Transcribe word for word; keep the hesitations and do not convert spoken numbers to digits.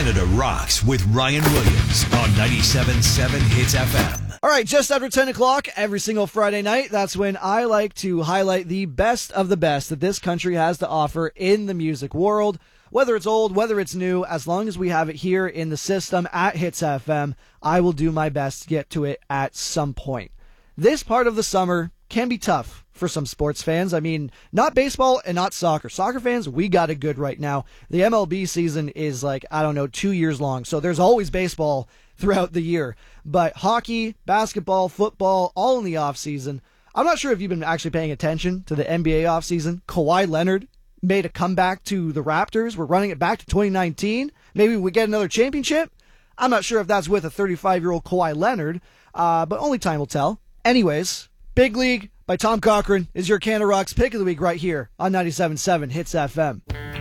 Canada Rocks with Ryan Williams on ninety-seven point seven Hits F M. All right, just after ten o'clock every single Friday night, that's when I like to highlight the best of the best that this country has to offer in the music world. Whether it's old, whether it's new, as long as we have it here in the system at Hits F M, I will do my best to get to it at some point. This part of the summer can be tough for some sports fans. I mean, not baseball and not soccer. Soccer fans, we got it good right now. The M L B season is like, I don't know, two years long. So there's always baseball throughout the year. But hockey, basketball, football, all in the offseason. I'm not sure if you've been actually paying attention to the N B A offseason. Kawhi Leonard made a comeback to the Raptors. We're running it back to twenty nineteen. Maybe we get another championship. I'm not sure if that's with a thirty-five-year-old Kawhi Leonard, uh, but only time will tell. Anyways, Big League by Tom Cochrane is your Canada Rocks pick of the week right here on ninety-seven point seven Hits F M.